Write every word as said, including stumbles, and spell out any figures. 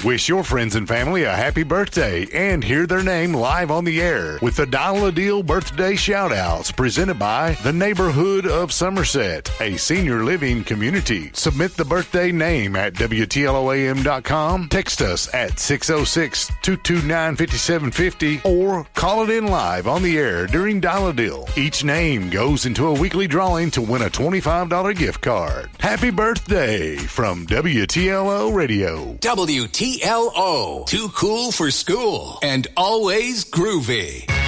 Wish your friends and family a happy birthday and hear their name live on the air with the Dial a Deal birthday shout-outs presented by the Neighborhood of Somerset, a senior living community. Submit the birthday name at W T L O A M dot com, text us at six oh six, two two nine, five seven five oh, or call it in live on the air during Dial a Deal. Each name goes into a weekly drawing to win a twenty-five dollars gift card. Happy birthday from W T L O Radio. W T L O, too cool for school and always groovy.